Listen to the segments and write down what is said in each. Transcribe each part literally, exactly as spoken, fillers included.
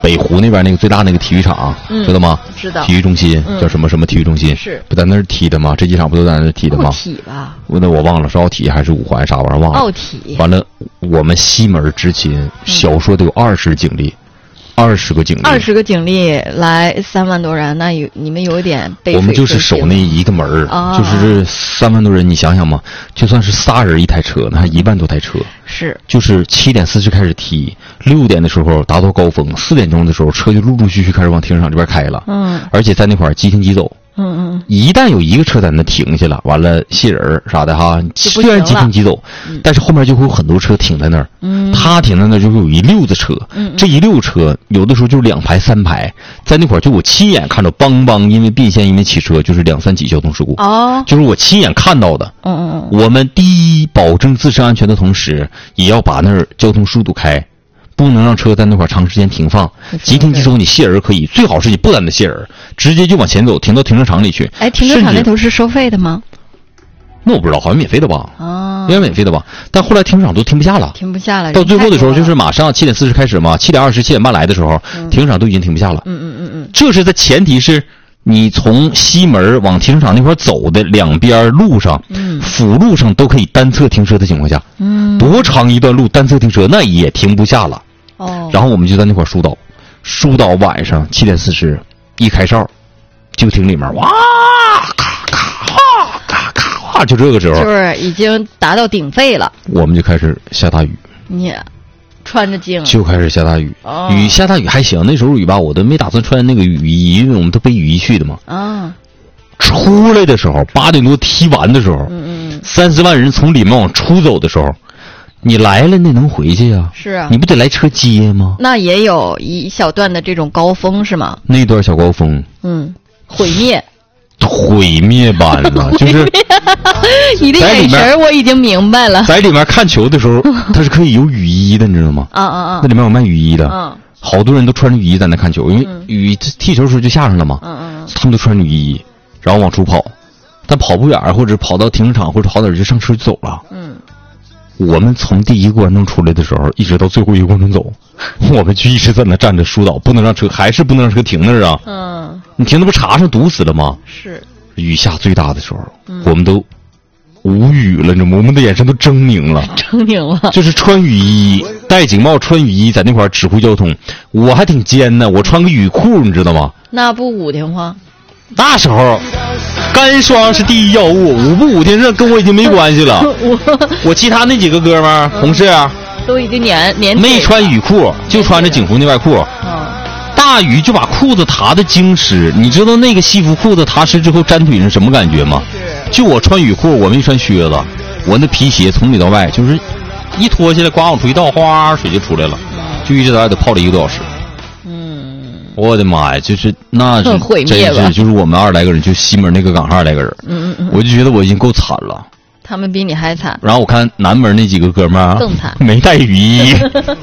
北湖那边那个最大那个体育场，嗯、知道吗？ 知道。 体育中心、嗯、叫什么什么体育中心？ 是不在那儿踢的吗？这几场不都在那儿踢的吗？ 奥体吧？ 我那我忘了是奥体还是五环啥玩意儿忘了。 奥体。 完了，我们西门执勤，小说得有二十警力。二十个警力， 二十个警力来三万多人，那有你们有一点杯水车薪。 我们就是守那一个门儿、哦，就是三万多人，你想想嘛，就算是仨人一台车，那还一万多台车。 是， 就是七点四十开始踢，六点的时候达到高峰，四点钟的时候车就陆陆续续开始往停车场这边开了。嗯，而且在那块儿即停即走。 嗯嗯， 一旦有一个车在那停下了，完了卸人啥的哈，虽然即停即走、嗯，但是后面就会有很多车停在那儿。嗯，他停在那儿就会有一溜子车。嗯，这一溜车有的时候就两排三排，在那块儿就我亲眼看着梆梆，因为并线因为起车就是两三起交通事故。哦，就是我亲眼看到的。 嗯嗯嗯， 我们第一保证自身安全的同时，也要把那儿交通疏导开。不能让车在那块长时间停放，即停即走。你卸人可以，最好是你不在那卸人，直接就往前走，停到停车场里去。 哎，停车场那头是收费的吗？ 那我不知道，好像免费的吧？ 哦， 应该免费的吧？但后来停车场都停不下了， 停不下了。 到最后的时候，就是马上七点四十开始嘛，七点二十、七点半来的时候，嗯、停车场都已经停不下了。 嗯嗯嗯嗯， 这是在前提是。你从西门往停车场那块走的两边路上，嗯，辅路上都可以单侧停车的情况下，嗯，多长一段路单侧停车那也停不下了。哦，然后我们就在那块疏导，疏导晚上七点四十一开哨，就听里面哇咔咔哇咔咔哇，就这个时候， 就是已经达到顶沸了， 我们就开始下大雨。 你。穿着镜就开始下大雨、哦、雨下大雨还行，那时候雨吧我都没打算穿那个雨衣，因为我们都背雨衣去的嘛。啊、哦，出来的时候八点多踢完的时候，嗯嗯，三十万人从里面往出走的时候，你来了那能回去呀？ 是啊， 你不得来车接吗？ 那也有一小段的这种高峰是吗？ 那段小高峰， 嗯，毁灭。 毁灭般了，就是你的眼神我已经明白了。 在里面看球的时候，它是可以有雨衣的，你知道吗？ 啊啊啊！ 那里面有卖雨衣的，嗯，好多人都穿着雨衣在那看球，因为雨踢球的时候就下上了嘛，嗯嗯，他们都穿着雨衣，然后往出跑，但跑不远，或者跑到停车场或者跑哪儿就上车就走了。嗯，我们从第一个观众出来的时候，一直到最后一个观众走，我们就一直在那站着疏导，不能让车，还是不能让车停那儿啊。嗯，你停那不查上堵死了吗？ 是。 雨下最大的时候，嗯、我们都无语了，你知道吗？我们的眼神都狰狞了， 狰狞了。就是穿雨衣、戴警帽、穿雨衣在那块指挥交通，我还挺尖呢，我穿个雨裤，你知道吗？ 那不捂挺慌？ 那时候，干霜是第一要务，捂不捂挺这跟我已经没关系了。我我其他那几个哥们儿、嗯、同事啊， 都已经黏黏没穿雨裤，就穿着警服内外裤。嗯。大雨就把裤子踏的精湿，你知道那个西服裤子踏湿之后粘腿上什么感觉吗？就我穿雨裤，我没穿靴子，我那皮鞋从里到外就是一脱下来，呱往出一倒，哗水就出来了，就一直在外头泡了一个多小时。嗯，我的妈呀，就是那是真是就是我们二十来个人，就西门那个岗上二十来个人，嗯嗯嗯，我就觉得我已经够惨了。 他们比你还惨。 然后我看南门那几个哥们儿更惨， 没带雨衣。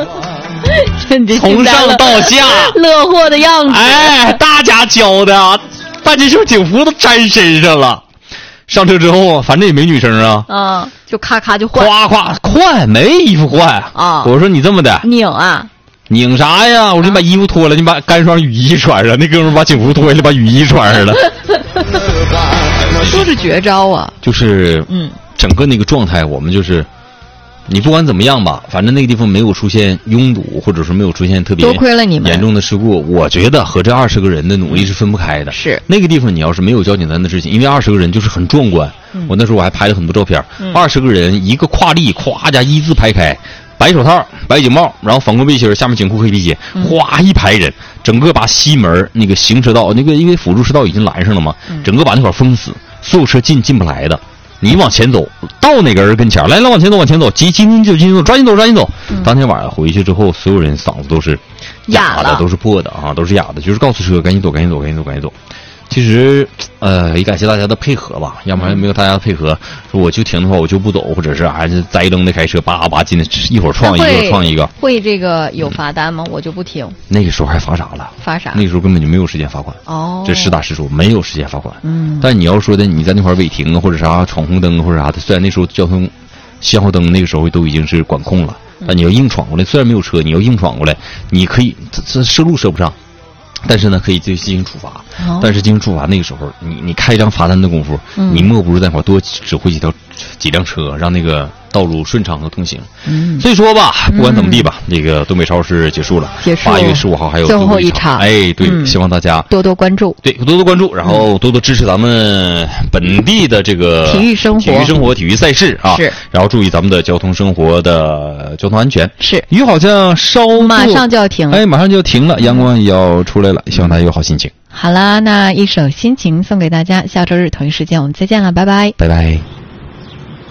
从上到下乐祸的样子， 哎，大家教的，半截袖警服都粘身上了。上车之后，反正也没女生啊， 啊，就咔咔就换， 夸夸换，没衣服换啊。我说你这么的拧啊， 拧啥呀？我说你把衣服脱了，你把干霜雨衣穿上。那哥们把警服脱下来，把雨衣穿上了。 都是绝招啊！ 就是嗯，整个那个状态，我们就是。你不管怎么样吧，反正那个地方没有出现拥堵，或者说没有出现特别多亏了你们严重的事故。我觉得和这二十个人的努力是分不开的。 是那个地方，你要是没有交警单的事情，因为二十个人就是很壮观。嗯、我那时候我还拍了很多照片。二十、嗯、个人一个跨立，咵家一字排开，白手套、白警帽，然后反光背心，下面紧裤黑皮鞋，哗一排人，整个把西门那个行车道那个因为辅助车道已经拦上了嘛，嗯、整个把那块封死，所有车进进不来的。你往前走，到哪个人跟前来来往前走，往前走，急紧紧就紧走，抓紧走，抓紧走。嗯、当天晚上回去之后，所有人嗓子都是哑的，都是破的啊，都是哑的，就是告诉车赶紧走，赶紧走，赶紧走，赶紧走。其实，呃，也感谢大家的配合吧，要不然没有大家的配合，说我就停的话我就不走，或者是还是栽扔的开车，叭叭进的，一会儿撞一个，一会儿撞一个。 会这个有罚单吗？嗯、我就不停。 那个时候还罚啥了？ 罚啥？ 那个时候根本就没有时间罚款。哦。这实打实说，没有时间罚款。嗯。但你要说的你在那块违停啊，或者啥闯红灯或者啥的，虽然那时候交通信号灯那个时候都已经是管控了， 但你要硬闯过来，虽然没有车，你要硬闯过来，你可以这这涉路涉不上，但是呢，可以进行处罚。 哦、 但是进行处罚那个时候，你你开张罚单的功夫， 嗯、 你莫不如在那块多指挥几条几辆车，让那个道路顺畅和通行。 嗯， 所以说吧，不管怎么地吧，这、嗯、个东北超市结束了， 结束八月十五号还有最后一场。 场。 哎，对、 嗯， 希望大家多多关注， 对，多多关注，然后多多支持咱们本地的这个体育生活、 体育生活、体育赛事啊。 是， 然后注意咱们的交通生活的交通安全。 是， 雨好像稍马上就要停了， 哎，马上就要停了，阳光也要出来了，希望大家有好心情。 好啦，那一首心情送给大家，下周日同一时间我们再见了，拜拜， 拜拜。